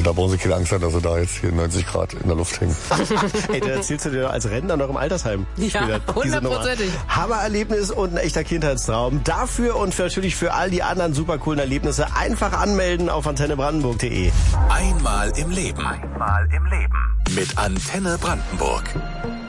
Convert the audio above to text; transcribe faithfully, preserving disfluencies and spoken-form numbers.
Da brauchen Sie keine Angst haben, dass Sie da jetzt hier neunzig Grad in der Luft hängen. Ey, da erzählst du dir als Rentner noch im Altersheim. Ja, hundertprozentig. Hammererlebnis und ein echter Kindheitstraum. Dafür und für natürlich für all die anderen super coolen Erlebnisse einfach anmelden auf antenne brandenburg punkt de. Einmal im Leben. Einmal im Leben. Mit Antenne Brandenburg.